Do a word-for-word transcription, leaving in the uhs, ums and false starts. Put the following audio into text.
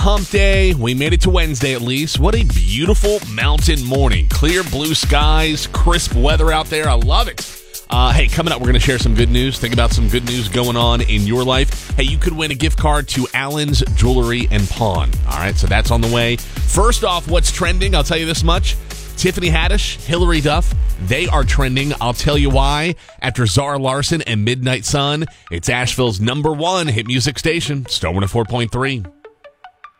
Hump day. We made it to Wednesday at least. What a beautiful mountain morning. Clear blue skies, crisp weather out there. I love it. Uh, hey, coming up, we're going to share some good news. Think about some good news going on in your life. Hey, you could win a gift card to Allen's Jewelry and Pawn. All right, so that's on the way. First off, what's trending? I'll tell you this much. Tiffany Haddish, Hilary Duff, they are trending. I'll tell you why. After Zara Larsson and Midnight Sun, it's Asheville's number one hit music station, Star one oh four point three.